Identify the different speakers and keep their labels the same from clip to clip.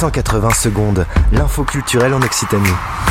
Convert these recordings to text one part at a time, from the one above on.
Speaker 1: 180 secondes, l'info culturelle en Occitanie.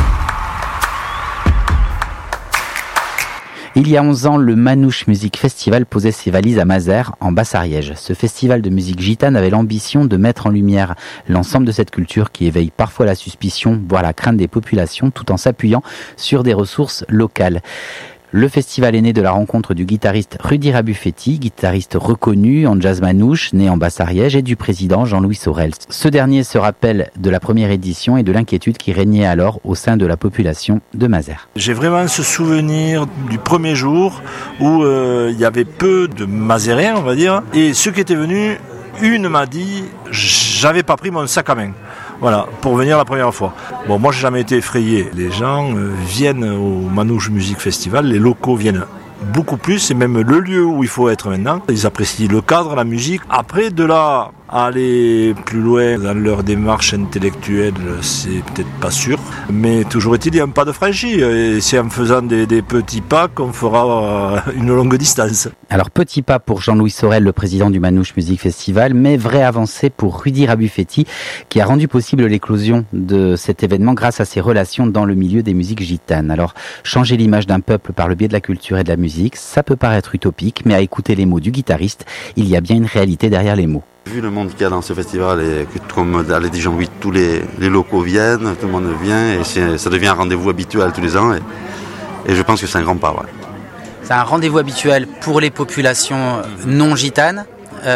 Speaker 2: Il y a 11 ans, le Manouche Music Festival posait ses valises à Mazères, en Basse-Ariège. Ce festival de musique gitane avait l'ambition de mettre en lumière l'ensemble de cette culture qui éveille parfois la suspicion, voire la crainte des populations, tout en s'appuyant sur des ressources locales. Le festival est né de la rencontre du guitariste Rudy Rabufetti, guitariste reconnu en jazz manouche, né en Basse-Ariège, et du président Jean-Louis Sorel. Ce dernier se rappelle de la première édition et de l'inquiétude qui régnait alors au sein de la population de Mazères.
Speaker 3: J'ai vraiment ce souvenir du premier jour où il y avait peu de Mazériens, on va dire, et ceux qui étaient venus, une m'a dit « j'avais pas pris mon sac à main ». Voilà, pour venir la première fois. Bon, moi, j'ai jamais été effrayé. Les gens viennent au Manouche Music Festival, les locaux viennent beaucoup plus, c'est même le lieu où il faut être maintenant. Ils apprécient le cadre, la musique. Après, de là à aller plus loin dans leur démarche intellectuelle, c'est peut-être pas sûr. Mais toujours est-il, il y a un pas de franchi. Et c'est en faisant des petits pas qu'on fera une longue distance.
Speaker 2: Alors, petit pas pour Jean-Louis Sorel, le président du Manouche Music Festival, mais vraie avancée pour Rudy Rabufetti, qui a rendu possible l'éclosion de cet événement grâce à ses relations dans le milieu des musiques gitanes. Alors, changer l'image d'un peuple par le biais de la culture et de la musique, ça peut paraître utopique, mais à écouter les mots du guitariste, il y a bien une réalité derrière les mots.
Speaker 4: Vu le monde qu'il y a dans ce festival et que, comme l'a dit Jean-Louis, tous les locaux viennent, tout le monde vient et ça devient un rendez-vous habituel tous les ans et je pense que c'est un grand pas. Ouais.
Speaker 2: C'est un rendez-vous habituel pour les populations non gitanes,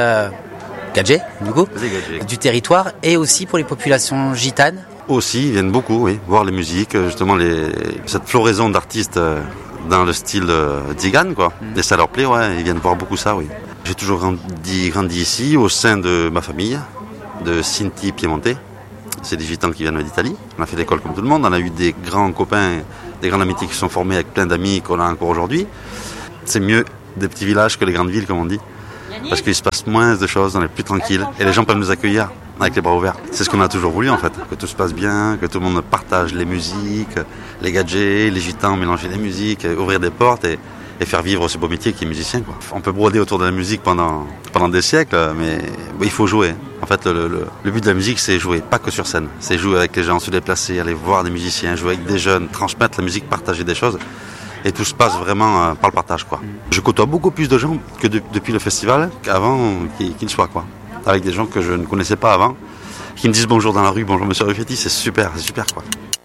Speaker 2: gadgets du coup, du territoire, et aussi pour les populations gitanes.
Speaker 4: Aussi, ils viennent beaucoup, oui, voir les musiques, justement cette floraison d'artistes dans le style tzigane, quoi. Et ça leur plaît, ouais, ils viennent voir beaucoup ça, oui. J'ai toujours grandi ici, au sein de ma famille, de Sinti Piemonte. C'est des gitans qui viennent d'Italie. On a fait l'école comme tout le monde. On a eu des grands copains, des grandes amitiés qui se sont formées avec plein d'amis qu'on a encore aujourd'hui. C'est mieux des petits villages que les grandes villes, comme on dit. Parce qu'il se passe moins de choses, on est plus tranquille. Et les gens peuvent nous accueillir avec les bras ouverts. C'est ce qu'on a toujours voulu, en fait. Que tout se passe bien, que tout le monde partage les musiques, les gadgets, les gitans, mélanger les musiques, ouvrir des portes et faire vivre ce beau métier qui est musicien, quoi. On peut broder autour de la musique pendant des siècles, mais il faut jouer. En fait, le but de la musique, c'est jouer, pas que sur scène. C'est jouer avec les gens, se déplacer, aller voir des musiciens, jouer avec des jeunes, transmettre la musique, partager des choses. Et tout se passe vraiment par le partage, quoi. Je côtoie beaucoup plus de gens que depuis le festival qu'avant qu'il ne soit, quoi. Avec des gens que je ne connaissais pas avant, qui me disent bonjour dans la rue, bonjour monsieur Rabufetti, c'est super, quoi.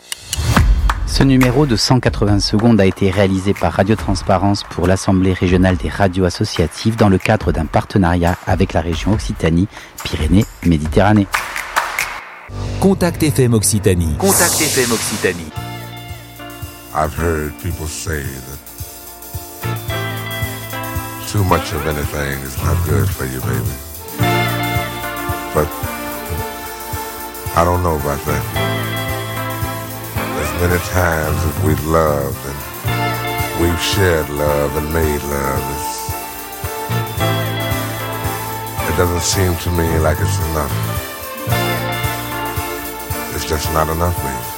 Speaker 2: Ce numéro de 180 secondes a été réalisé par Radio Transparence pour l'Assemblée régionale des radios associatives dans le cadre d'un partenariat avec la région Occitanie, Pyrénées-Méditerranée.
Speaker 5: Contact FM Occitanie.
Speaker 6: Contact FM Occitanie.
Speaker 7: I've heard people say that too much of anything is not good for you, baby. But I don't know about that. As many times as we've loved and we've shared love and made love, it doesn't seem to me like it's enough. It's just not enough, baby.